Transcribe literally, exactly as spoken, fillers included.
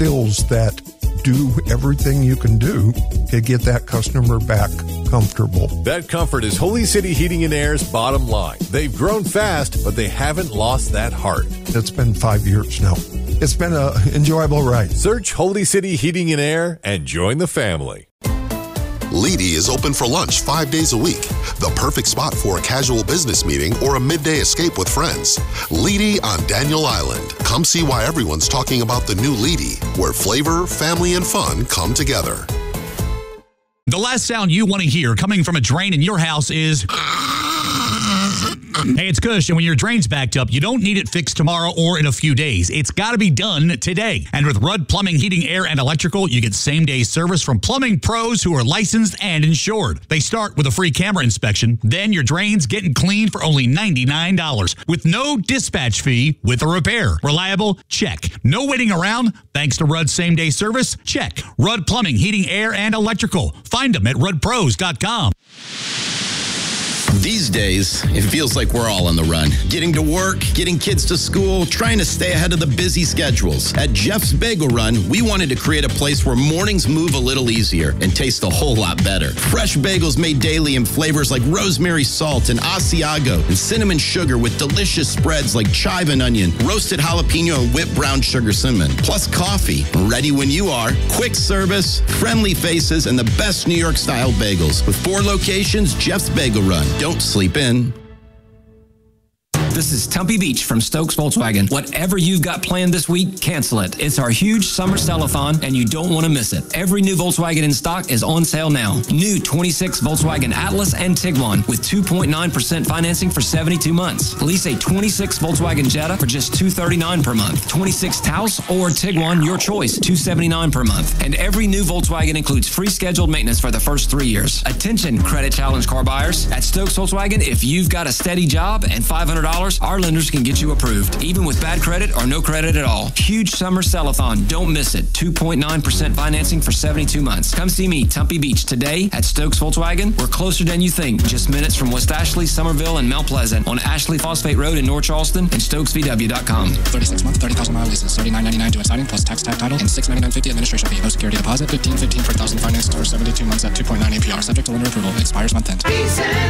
skills that do everything you can do to get that customer back comfortable. That comfort is Holy City Heating and Air's bottom line. They've grown fast, but they haven't lost that heart. It's been five years now. It's been an enjoyable ride. Search Holy City Heating and Air and join the family. Leedy is open for lunch five days a week. The perfect spot for a casual business meeting or a midday escape with friends. Leedy on Daniel Island. Come see why everyone's talking about the new Leedy, where flavor, family, and fun come together. The last sound you want to hear coming from a drain in your house is... Hey, it's Kush, and when your drain's backed up, you don't need it fixed tomorrow or in a few days. It's got to be done today. And with Rudd Plumbing, Heating, Air, and Electrical, you get same-day service from plumbing pros who are licensed and insured. They start with a free camera inspection. Then your drain's getting cleaned for only ninety-nine dollars with no dispatch fee with a repair. Reliable? Check. No waiting around? Thanks to Rudd's same-day service? Check. Rudd Plumbing, Heating, Air, and Electrical. Find them at rudd pros dot com. These days, it feels like we're all on the run. Getting to work, getting kids to school, trying to stay ahead of the busy schedules. At Jeff's Bagel Run, we wanted to create a place where mornings move a little easier and taste a whole lot better. Fresh bagels made daily in flavors like rosemary salt and Asiago and cinnamon sugar with delicious spreads like chive and onion, roasted jalapeno and whipped brown sugar cinnamon. Plus coffee. Ready when you are. Quick service, friendly faces, and the best New York style bagels. With four locations, Jeff's Bagel Run. Don't sleep in. This is Tumpy Beach from Stokes Volkswagen. Whatever you've got planned this week, cancel it. It's our huge summer sell-a-thon, and you don't want to miss it. Every new Volkswagen in stock is on sale now. New twenty-six Volkswagen Atlas and Tiguan with two point nine percent financing for seventy-two months. Lease a twenty-six Volkswagen Jetta for just two hundred thirty-nine dollars per month. twenty-six Taos or Tiguan, your choice, two hundred seventy-nine dollars per month. And every new Volkswagen includes free scheduled maintenance for the first three years. Attention, credit challenge car buyers. At Stokes Volkswagen, if you've got a steady job and five hundred dollars, our lenders can get you approved, even with bad credit or no credit at all. Huge summer sell-a-thon. Don't miss it. two point nine percent financing for seventy-two months. Come see me, Tumpy Beach, today at Stokes Volkswagen. We're closer than you think. Just minutes from West Ashley, Somerville, and Mount Pleasant on Ashley Phosphate Road in North Charleston and Stokes V W dot com. thirty-six month, thirty thousand mile leases, thirty-nine ninety-nine due at signing plus tax, tag, title, and six ninety-nine fifty administration fee. No security deposit, fifteen fifteen per thousand financed for seventy-two months at two point nine A P R. Subject to lender approval. Expires month end.